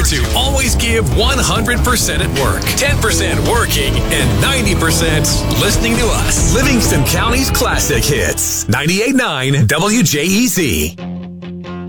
to always give 100% at work, 10% working, and 90% listening to us. Livingston County's classic hits. 98.9 WJEZ.